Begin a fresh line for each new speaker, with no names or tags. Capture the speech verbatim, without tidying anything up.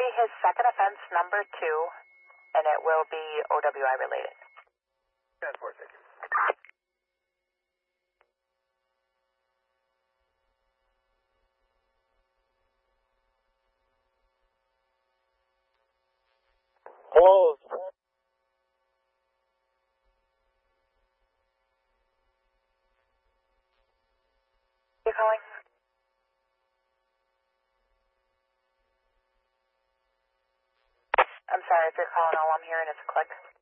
be his second offense, number two, and it will be O W I related.
ten four, thank you.
Close.
You calling? I'm sorry if you're calling. All I'm hearing is a click.